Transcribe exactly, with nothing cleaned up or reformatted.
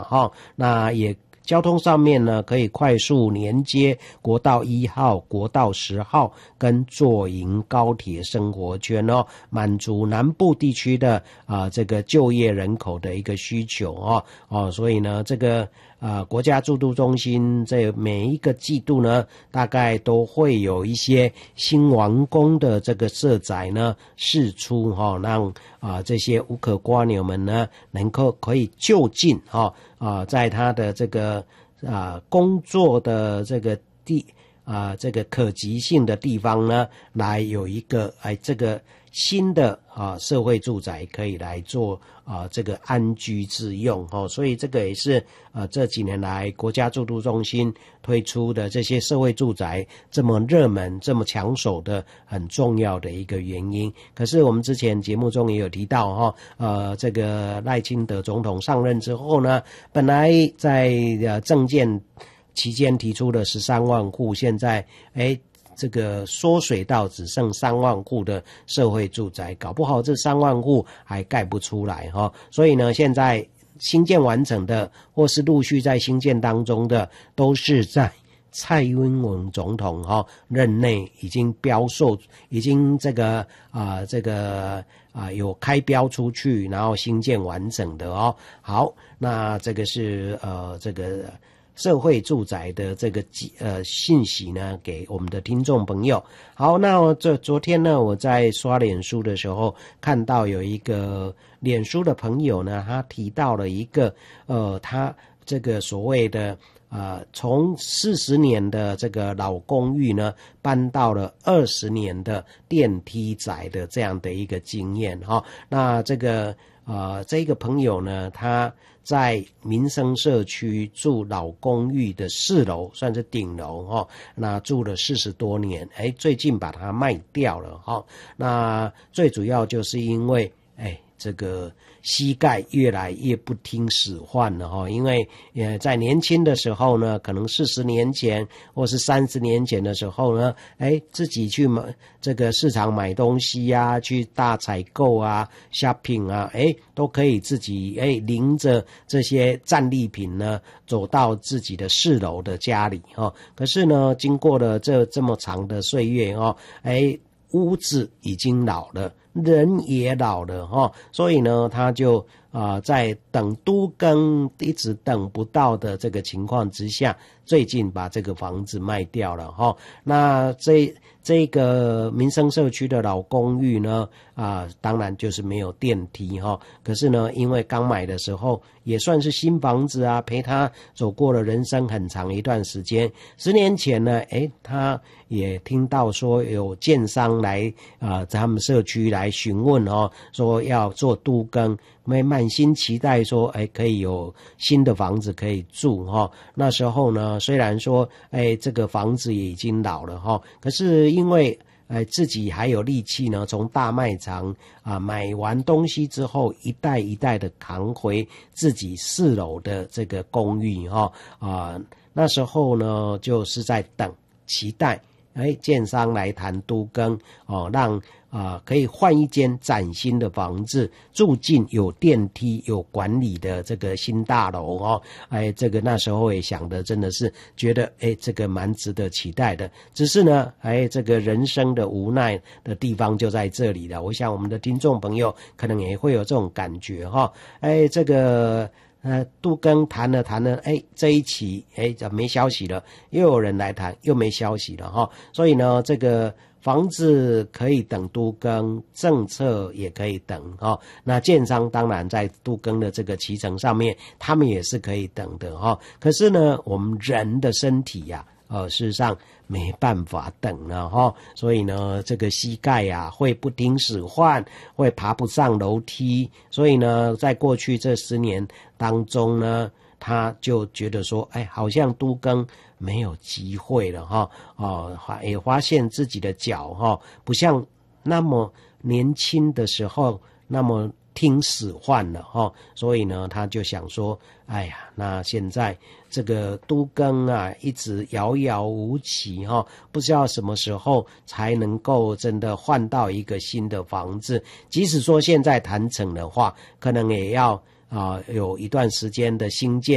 哈，那也交通上面呢，可以快速连接国道一号、国道十号跟左营高铁生活圈哦，满足南部地区的啊、呃、这个就业人口的一个需求哦哦，所以呢，这个啊、呃、国家住都中心这每一个季度呢，大概都会有一些新完工的这个社宅呢释出哈、哦，让啊、呃、这些无壳蝸牛们呢能够可以就近哈、哦。啊，在他的这个啊工作的这个地啊这个可及性的地方呢，来有一个哎这个新的啊社会住宅可以来做啊这个安居自用哦，所以这个也是啊这几年来国家住都中心推出的这些社会住宅这么热门、这么抢手的很重要的一个原因。可是我们之前节目中也有提到哈、哦，呃，这个赖清德总统上任之后呢，本来在呃政见期间提出的十三万户，现在哎。这个缩水到只剩三万户的社会住宅，搞不好这三万户还盖不出来哈、哦。所以呢，现在新建完成的或是陆续在新建当中的，都是在蔡英文总统哈、哦、任内已经标售，已经这个啊、呃、这个啊、呃、有开标出去，然后新建完整的哦。好，那这个是呃这个。社会住宅的这个呃信息呢，给我们的听众朋友。好，那这昨天呢，我在刷脸书的时候，看到有一个脸书的朋友呢，他提到了一个呃，他这个所谓的呃，从四十年的这个老公寓呢，搬到了二十年的电梯宅的这样的一个经验哈、哦。那这个呃，这个朋友呢，他在民生社区住老公寓的四楼，算是顶楼哈、哦。那住了四十多年，哎，最近把它卖掉了哈、哦。那最主要就是因为哎。这个膝盖越来越不听使唤了哈，因为呃在年轻的时候呢，可能四十年前或是三十年前的时候呢，哎自己去买这个市场买东西啊，去大采购啊 shopping 啊，哎都可以自己哎拎着这些战利品呢走到自己的四楼的家里哈。可是呢，经过了这这么长的岁月哈，哎屋子已经老了。人也老了哈，所以呢，他就啊、呃、在等都更一直等不到的这个情况之下，最近把这个房子卖掉了哈。那这这个民生社区的老公寓呢，啊、呃，当然就是没有电梯哈。可是呢，因为刚买的时候也算是新房子啊，陪他走过了人生很长一段时间。十年前呢，诶，他也听到说有建商来啊、呃，在他们社区来询问哦，说要做都更，没满心期待说，哎，可以有新的房子可以住哈、哦。那时候呢，虽然说，哎，这个房子也已经老了哈、哦，可是因为哎自己还有力气呢，从大卖场啊买完东西之后，一袋一袋的扛回自己四楼的这个公寓哈、哦、啊，那时候呢就是在等期待。哎，建商来谈都更哦，让啊、呃、可以换一间崭新的房子，住进有电梯、有管理的这个新大楼哦。哎，这个那时候也想的真的是觉得哎，这个蛮值得期待的。只是呢，哎，这个人生的无奈的地方就在这里了。我想我们的听众朋友可能也会有这种感觉哈、哦。哎，这个。呃，都更谈了谈了，哎，这一期哎没消息了，又有人来谈，又没消息了哈。所以呢，这个房子可以等都更，政策也可以等哈。那建商当然在都更的这个期程上面，他们也是可以等的哈。可是呢，我们人的身体呀、啊，呃，事实上没办法等了哈，所以呢，这个膝盖呀、啊、会不听使唤，会爬不上楼梯，所以呢，在过去这十年当中呢，他就觉得说，哎，好像都更没有机会了哈，哦，也发现自己的脚哈，不像那么年轻的时候那么听使唤了哈，所以呢，他就想说，哎呀，那现在这个都更啊，一直遥遥无期哈，不知道什么时候才能够真的换到一个新的房子。即使说现在谈成的话，可能也要啊、呃、有一段时间的新建。